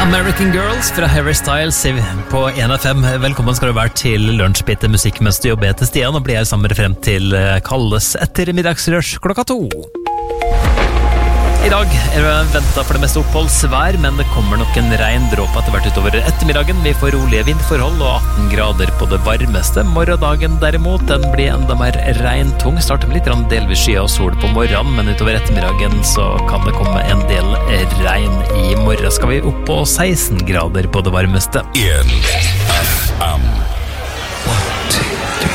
American Girls fra Harry Styles på 1FM. Velkommen skal du være til lunsjbitte musikk mens du jobber til Stian, og blir her sammen frem til kalles ettermiddagsrush 2. I dag det ventet for det meste oppholdsvær, men det kommer nok en regndråpe etter hvert utover ettermiddagen. Vi får rolige vindforhold og 18 grader på det varmeste. Morgendagen derimot, den blir enda mer regntung. Starter med litt delvis sky og sol på morgenen, men utover ettermiddagen så kan det komme en del regn. I morgen skal vi opp på 16 grader på det varmeste. 1FM